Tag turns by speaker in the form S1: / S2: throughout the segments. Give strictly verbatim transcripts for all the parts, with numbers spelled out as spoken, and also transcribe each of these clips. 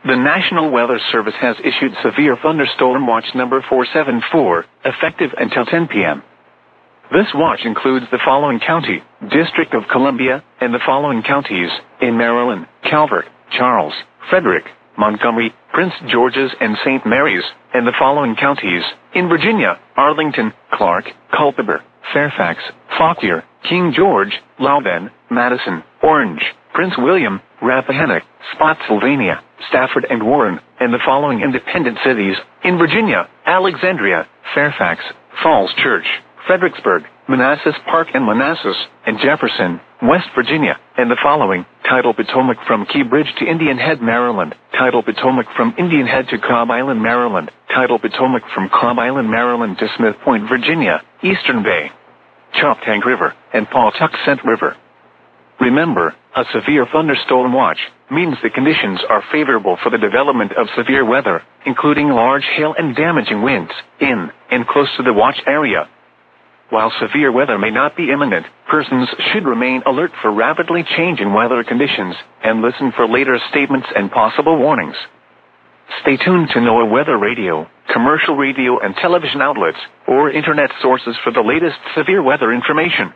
S1: The National Weather Service has issued Severe Thunderstorm Watch number four seven four, effective until ten p m This watch includes the following county, District of Columbia, and the following counties, in Maryland: Calvert, Charles, Frederick, Montgomery, Prince George's, and Saint Mary's, and the following counties, in Virginia: Arlington, Clark, Culpeper, Fairfax, Fauquier, King George, Loudoun, Madison, Orange, Prince William, Rappahannock, Spotsylvania, Stafford, and Warren, and the following independent cities, in Virginia: Alexandria, Fairfax, Falls Church, Fredericksburg, Manassas Park and Manassas, and Jefferson, West Virginia, and the following: Tidal Potomac from Key Bridge to Indian Head, Maryland; Tidal Potomac from Indian Head to Cobb Island, Maryland; Tidal Potomac from Cobb Island, Maryland to Smith Point, Virginia; Eastern Bay, Choptank River, and Pawtuxent River. Remember, a severe thunderstorm watch means the conditions are favorable for the development of severe weather, including large hail and damaging winds, in and close to the watch area. While severe weather may not be imminent, persons should remain alert for rapidly changing weather conditions and listen for later statements and possible warnings. Stay tuned to NOAA Weather Radio, commercial radio and television outlets, or internet sources for the latest severe weather information.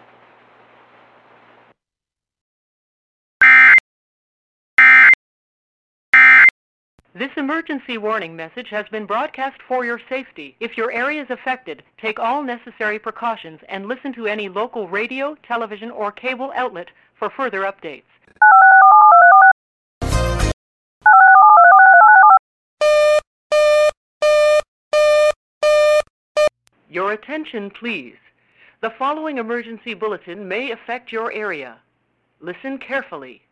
S2: This emergency warning message has been broadcast for your safety. If your area is affected, take all necessary precautions and listen to any local radio, television, or cable outlet for further updates. Your attention, please. The following emergency bulletin may affect your area. Listen carefully.